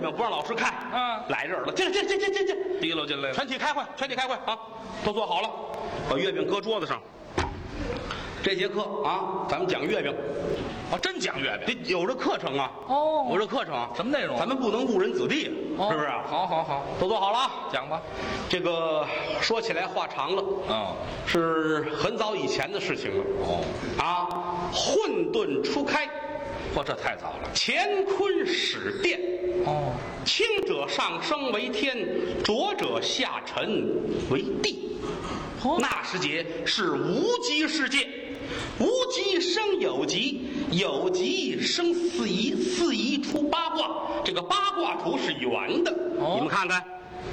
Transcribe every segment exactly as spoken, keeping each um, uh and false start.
饼不让老师看， 嗯来人了，进来，进进进进进， 提溜进来了。 全体开会，全体开会啊！都坐好了，把月饼搁桌子上。这节课啊，咱们讲月饼， 哦，真讲月饼。 得有这课程啊。 哦有这课程， 什么内容？ 咱们不能误人子弟， 哦是不是啊？ 好好好， 都坐好了啊！ 讲吧。 这个说起来话长了， 哦是很早以前的事情了。 哦， 啊，混沌初开， 嚯，这太早了。 乾坤始变， 哦， 轻者上升为天，浊者下沉为地。 哦那时节是无极世界，无极生有极，有极生四夷，四夷出八卦。这个八卦图是圆的， 哦你们看看，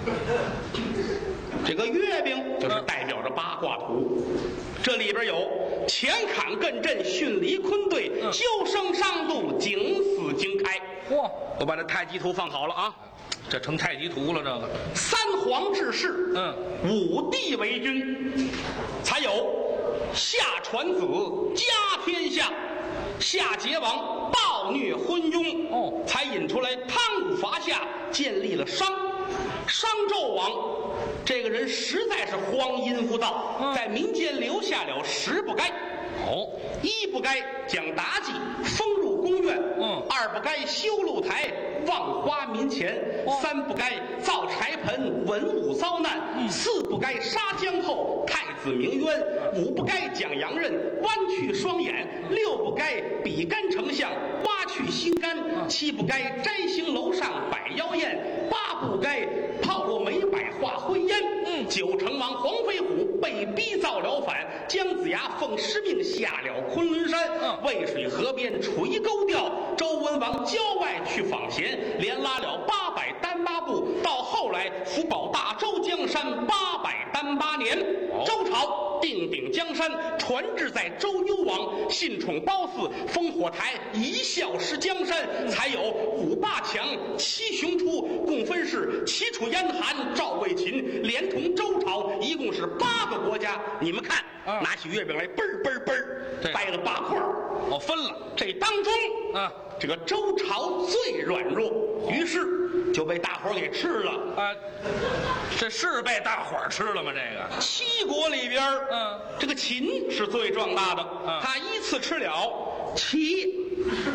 这个月饼就是代表着八卦图。这里边有乾坎艮震巽离坤兑， 嗯修生伤度景死经开。 嚯， 我把这太极图放好了啊。 这成太极图了，这个。 三皇治世， 嗯， 五帝为君，才有夏传子家天下，夏桀王暴虐昏庸， 哦才引出来汤武伐夏，建立了商。商纣王这个人实在是荒淫无道， 嗯在民间留下了十不该。 哦， 一不该讲妲己封入宫苑， 嗯二不该修露台忘花民钱， 哦三不该造柴盆文武遭难， 嗯四不该杀姜后太子鸣冤，五不该讲洋人弯去双眼，六不该比干丞相挖去心肝，七不该摘星楼上摆妖艳，八不该炮落梅柏化灰烟， 嗯九成王黄飞虎被逼造了反，姜子牙奉师命下了昆仑山， 嗯渭水河边垂钩钓，周文王郊外去访贤，连拉了八百单八部，到后来福保大周江山八百单八年，周朝定鼎江山，传至在周幽王，信宠褒姒，烽火台一笑失江山，才有五霸强七雄出，共分是齐楚燕韩赵魏秦，连同周朝一共是八个国家。你们看， 嗯拿起月饼来，嘣儿嘣儿嘣儿这， 掰了八块儿。 哦，分了。 这当中啊， 这个周朝最软弱，于是就被大伙儿给吃了。 啊，这是被大伙儿吃了吗？这个。 七国里边儿嗯这个秦是最壮大的， 嗯他依次吃了齐、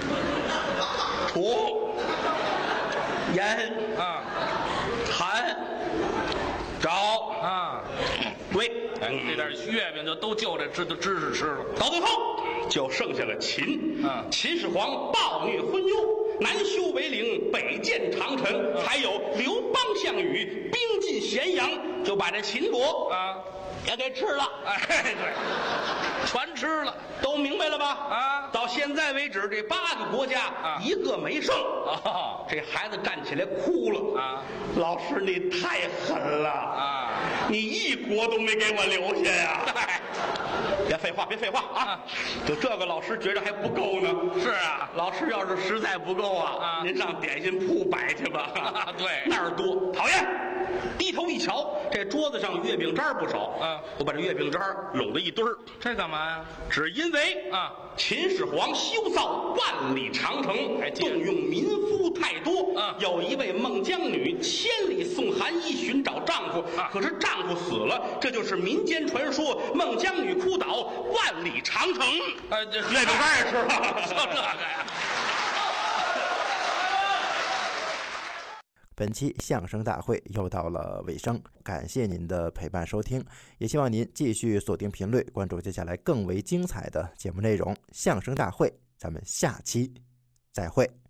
楚、燕、 啊韩、赵、 啊， 魏。 哎，这点月饼就都就这知知识吃了。 到最后就剩下了秦。 嗯秦始皇暴虐昏庸，南修为陵，北建长城， 嗯还有刘邦、项羽兵进咸阳，就把这秦国啊， 也给吃了。 哎，对，全吃了。 都明白了吧？ 啊到现在为止，这八个国家啊一个没剩。 哦这孩子站起来哭了啊！ 老师，你太狠了啊！ 你一国都没给我留下呀！ 嗨， 别废话，别废话啊！ 啊就这个老师觉着还不够呢。 是啊， 老师要是实在不够啊， 啊您上点心铺摆去吧。 啊对那儿多讨厌。低头一瞧，这桌子上月饼渣儿不少。 啊我把这月饼渣儿拢在一堆儿， 这干嘛呀？ 只因为啊， 秦始皇修造万里长城， 还记得动用民夫太多。 嗯有一位孟姜女千里送寒衣寻找丈夫， 啊可是丈夫死了，这就是民间传说。孟姜女哭倒万里长城。 哎，这月饼干也吃了， 就这个呀。 本期相声大会又到了尾声，感谢您的陪伴收听，也希望您继续锁定频率，关注接下来更为精彩的节目内容。相声大会，咱们下期再会。